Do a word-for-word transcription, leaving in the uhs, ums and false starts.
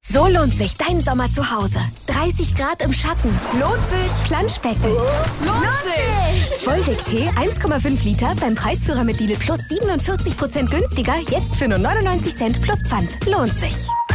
So lohnt sich dein Sommer zu Hause. dreißig Grad im Schatten. Lohnt sich. Planschbecken. Lohnt sich. Volvic-Tee eins Komma fünf Liter beim Preisführer mit Lidl Plus siebenundvierzig Prozent günstiger. Jetzt für nur neunundneunzig Cent plus Pfand. Lohnt sich.